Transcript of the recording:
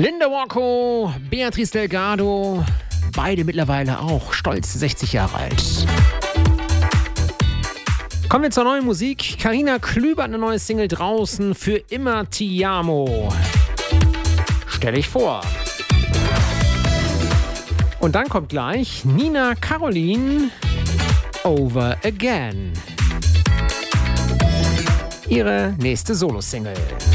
Linda Rocco, Beatrice Delgado, beide mittlerweile auch stolz 60 Jahre alt. Kommen wir zur neuen Musik. Carina Klüber hat eine neue Single draußen, Für immer Ti amo. Stell dich vor. Und dann kommt gleich Nina Caroline, Over Again. Ihre nächste Solo-Single.